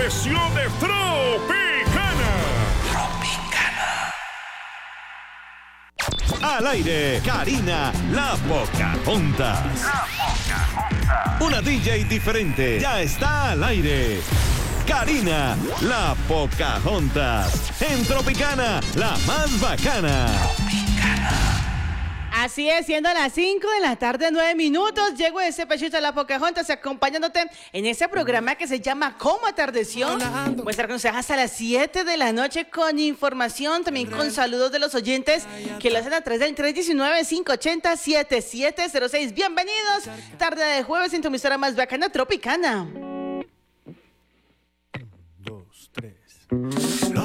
expresión de Tropicana. Al aire, Karina, la Pocahontas. Una DJ diferente, ya está al aire. Karina, la Pocahontas. En Tropicana, la más bacana. Así es, siendo las 5 de la tarde, 9 minutos, llego ese pechito de la Pocahontas acompañándote en ese programa que se llama ¿Cómo atardeció? Voy a estar con ustedes hasta las 7 de la noche con información, también con saludos de los oyentes que lo hacen a través del 319-580-7706. Bienvenidos, tarde de jueves en tu emisora más bacana, Tropicana. 1, 2, 3.